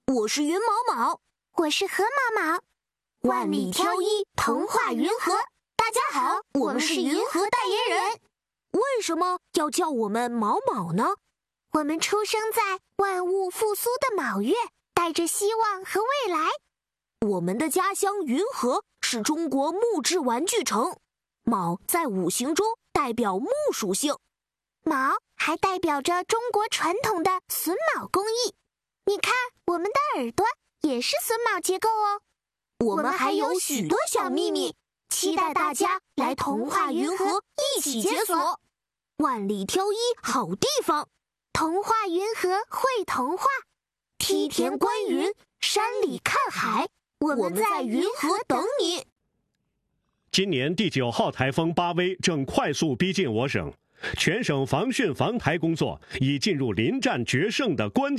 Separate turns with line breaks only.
我是云毛毛，
我是河毛毛。
万里挑一，童话云和。大家好，我们是云和代言人。为什么要叫我们毛毛呢？
我们出生在万物复苏的卯月，带着希望和未来。
我们的家乡云和是中国木质玩具城，卯在五行中代表木属性，
卯还代表着中国传统的榫卯工艺。你看，我们的耳朵也是榫卯结构哦。
我们还有许多小秘密，期待大家来童话云和一起解锁。万里挑一好地方，
童话云和会童话，
梯田观云，山里看海，我们在云和等你。
今年第9号台风巴威正快速逼近我省，全省防汛防台工作已进入临战决胜的关键